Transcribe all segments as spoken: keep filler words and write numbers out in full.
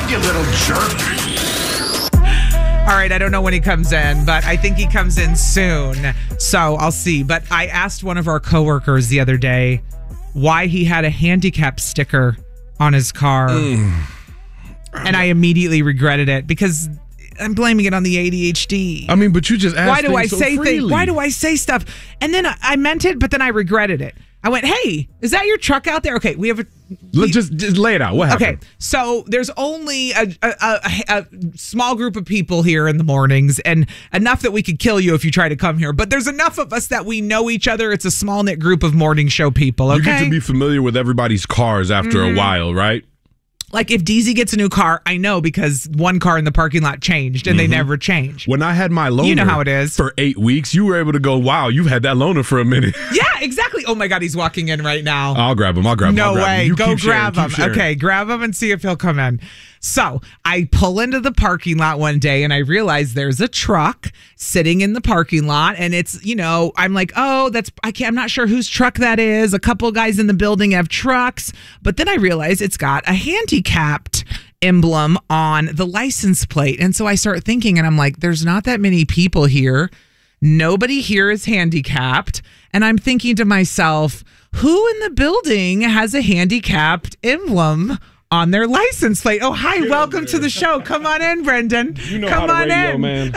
you little jerk. All right, I don't know when he comes in, but I think he comes in soon. So I'll see. But I asked one of our coworkers the other day why he had a handicap sticker on his car. Mm. And I immediately regretted it because I'm blaming it on the A D H D. I mean, but you just asked Why do I so say freely. things? Why do I say stuff? And then I, I meant it, but then I regretted it. I went, hey, is that your truck out there? Okay, we have a... Let's just, just lay it out. What happened? Okay, so there's only a, a, a, a small group of people here in the mornings, and enough that we could kill you if you try to come here. But there's enough of us that we know each other. It's a small-knit group of morning show people, okay? You get to be familiar with everybody's cars after mm-hmm. a while, right? Like if D Z gets a new car, I know because one car in the parking lot changed and mm-hmm. they never change. When I had my loaner, you know how it is. For eight weeks, you were able to go, wow, you've had that loaner for a minute. Yeah, exactly. Oh my God, he's walking in right now. I'll grab him. I'll grab him. No I'll grab way. him. You Go grab sharing, him. Okay, grab him and see if he'll come in. So I pull into the parking lot one day and I realize there's a truck sitting in the parking lot, and it's, you know, I'm like, oh, that's, I can't, I'm not sure whose truck that is. A couple guys in the building have trucks, but then I realize it's got a handicapped emblem on the license plate. And so I start thinking, and I'm like, there's not that many people here. Nobody here is handicapped. And I'm thinking to myself, who in the building has a handicapped emblem on their license plate? Oh, hi, Get welcome to the show. Come on in, Brendan. You know Come how to on radio, in. man.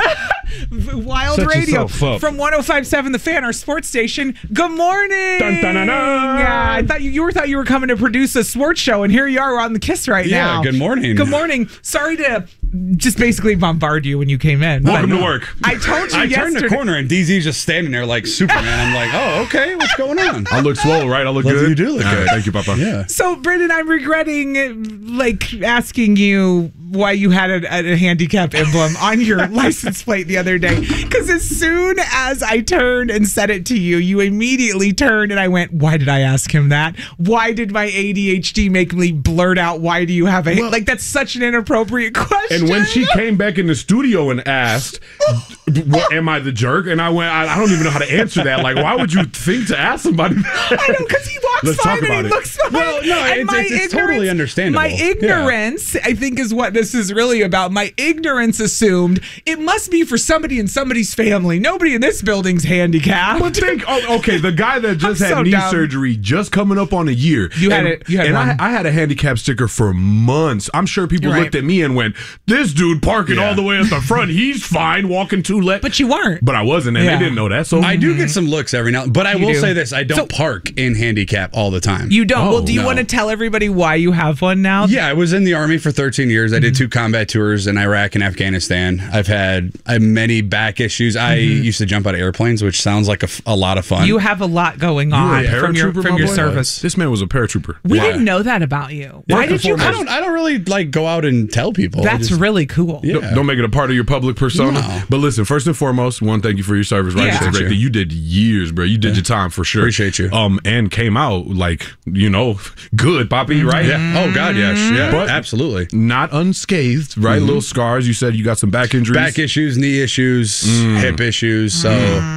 Wild Set Radio from one oh five point seven The Fan, our sports station. Good morning. Dun, dun, dun, dun. Yeah, I thought you, you were thought you were coming to produce a sports show, and here you are on the Kiss right yeah, now. Yeah, good morning. Good morning. Sorry to just basically bombard you when you came in. Welcome to work. I told you I yesterday. turned the corner and D Z's just standing there like Superman. I'm like, oh, okay, what's going on? I look swole, right? I look Well, good. you do look All good. right, thank you, Papa. Yeah. So, Brendan, I'm regretting like asking you why you had a, a handicap emblem on your license plate the other day. Because as soon as I turned and said it to you, you immediately turned and I went, why did I ask him that? Why did my A D H D make me blurt out, why do you have a... Well, like, that's such an inappropriate question. And when she came back in the studio and asked, what, am I the jerk? And I went, I, I don't even know how to answer that. Like, why would you think to ask somebody that? I know, because he walks Let's fine talk about and he it. looks fine. Well, no, and it's, my it's, it's totally understandable. My ignorance, yeah. I think, is what this is really about. My ignorance assumed it must be for somebody in somebody's family. Nobody in this building's handicapped. But think, oh, okay, the guy that just I'm had so knee dumb. surgery, just coming up on a year. You had and, it. You had and one. I, I had a handicap sticker for months. I'm sure people You're looked right. at me and went, "This dude parking Yeah. all the way at the front. He's fine walking too late." But you weren't. But I wasn't, and Yeah. they didn't know that. So I do get some looks every now, but I You will do. say this: I don't So- park in handicap all the time. You don't. Oh, well, do you no. want to tell everybody why you have one now? Yeah, I was in the Army for thirteen years. I did two combat tours in Iraq and Afghanistan. I've had I have many back issues. I used to jump out of airplanes, which sounds like a, f- a lot of fun. You have a lot going You were on a from your paratrooper, from my your boy? service. This man was a paratrooper. We Why? didn't know that about you. Yeah, Why did you? I don't. I don't really like go out and tell people. I That's just- really cool. Yeah. Don't- Don't make it a part of your public persona. No. But listen, first and foremost, one, thank you for your service. Right, Yeah. It's a great Appreciate thing. you. You did years, bro. You did your time for sure. Appreciate you. Um, and came out like you know, good, Poppy. Right? Yeah. Oh God, yes, yeah, But- absolutely. Not unscathed, right? Mm-hmm. Little scars. You said you got some back injuries. Back issues, knee issues, Mm. hip issues. So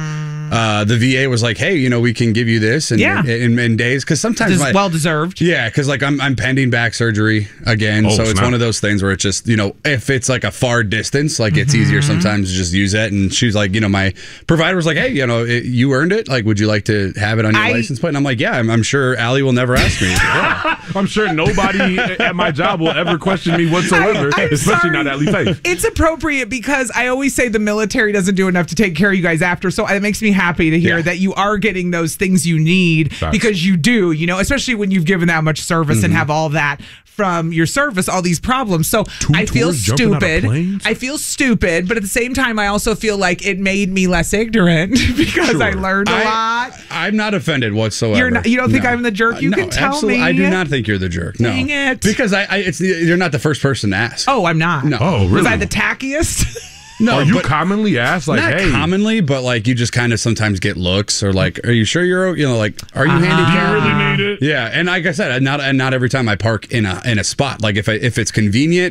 uh, the V A was like, "Hey, you know, we can give you this in Yeah. in, in days because sometimes This my, is well deserved. yeah, because like I'm I'm pending back surgery again, Oh, so it's snap. one of those things where it's just you know if it's like a far distance, like it's easier sometimes to just use that." And she's like, you know, my provider was like, "Hey, you know, it, you earned it. Like, would you like to have it on your I- license plate?" And I'm like, "Yeah, I'm, I'm sure Allie will never ask me." Yeah. I'm sure nobody at my job will ever question me whatsoever, I- I'm especially sorry. not Allie Faith. It's appropriate because I always say the military doesn't do enough to take care of you guys after. So it makes me happy to hear Yeah. that you are getting those things you need Facts. because you do, you know, especially when you've given that much service Mm-hmm. and have all that from your service, all these problems. So I feel tours, jumping out of stupid. planes? I feel stupid, but at the same time, I also feel like it made me less ignorant because I Sure. learned a I, lot. I'm not offended whatsoever. You're not- you don't think No. I'm the jerk? You Uh, can no, tell absolutely. me. I do not think you're the jerk. No, Dang it. because I, I it's the, you're not the first person to ask. Oh, I'm not. No. Oh, Was really? I the tackiest? no, Are you but commonly asked like, not "Hey, commonly, but like you just kind of sometimes get looks or like, are you sure you're o-" you know like, are you Uh-huh. do you handicapped? really need it?" Yeah, and like I said, not and not every time I park in a in a spot. Like if I, if it's convenient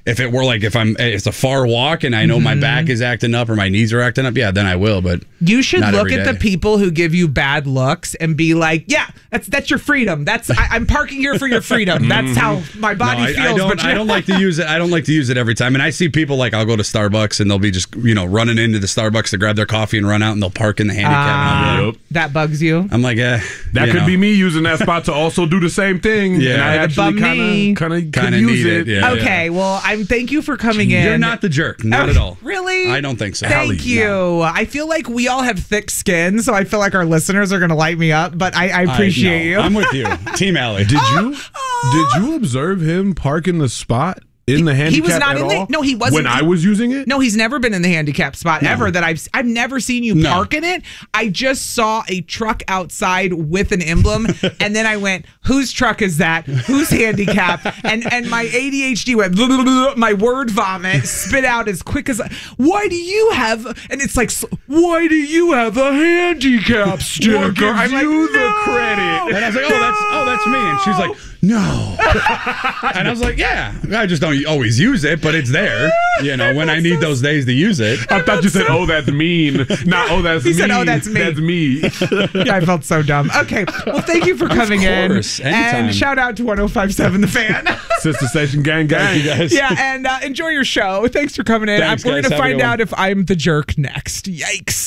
If it were like if I'm it's a far walk and I know Mm-hmm. my back is acting up or my knees are acting up, yeah, then I will. But You should not look every at day. the people who give you bad looks and be like, "Yeah, that's that's your freedom. That's I, I'm parking here for your freedom. That's how my body No, I, feels." I don't. but I don't like to use it. I don't like to use it every time. And I see people like I'll go to Starbucks and they'll be just you know running into the Starbucks to grab their coffee and run out and they'll park in the handicap. and I'll be like, Yep. that bugs you. I'm like, eh, That you could know. be me using that spot to also do the same thing. Yeah. and I Like a actually bum knee. kind of kind of Kinda could use need it. it, yeah. Okay, well, I'm thank you for coming in. You're not the jerk. Not Oh, at all. Really? I don't think so. Thank Allie, you. I feel like we all have thick skin, so I feel like our listeners are going to light me up, but I, I appreciate I, no, you. I'm with you, Team Alley. Did you did you observe him parking the spot in the handicap he was not at in the- all? no, he wasn't. When I was using it? No, he's never been in the handicap spot ever that I've I've never seen you No. park in it. I just saw a truck outside with an emblem and then I went, "Whose truck is that? Who's handicap?" And and my A D H D went blah, blah, blah, my word vomit spit out as quick as I, "Why do you have?" And it's like, "Why do you have a handicap sticker?" What gives I'm like, you the "No." credit? And I was like, oh, that's oh, that's me. And she's like, no. And I was like, yeah, I just don't always use it, but it's there. You know, when I need those days to use it. I thought you said, "Oh, that's mean." Not, "Oh, that's He me." said, "Oh, that's me." That's me. Yeah, I felt so dumb. Okay, well, thank you for coming course, in. anytime. And shout out to one oh five point seven The Fan. Sister Station gang gang. You guys. Yeah, and uh, enjoy your show. Thanks for coming in. Thanks, We're guys. going to Have a find good out one. if I'm the jerk next. Yikes.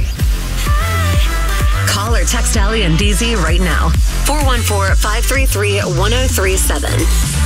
Call or text Allie and D Z right now. four one four, five three three, one oh three seven.